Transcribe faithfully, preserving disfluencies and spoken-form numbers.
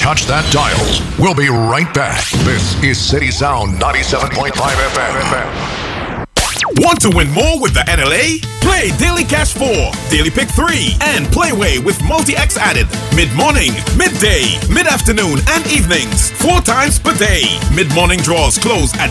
touch that dial. We'll be right back. This is City Sound ninety-seven point five F M. Want to win more with the N L A? Play Daily Cash four, Daily Pick three, and Playway with Multi-X added. Mid-morning, midday, mid-afternoon, and evenings. Four times per day. Mid-morning draws close at